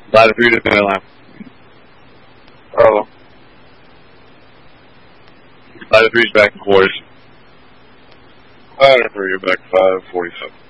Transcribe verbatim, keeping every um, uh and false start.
Ladder three to middle line. Oh. Ladder three's back in quarters. Ladder three, back five, forty-seven.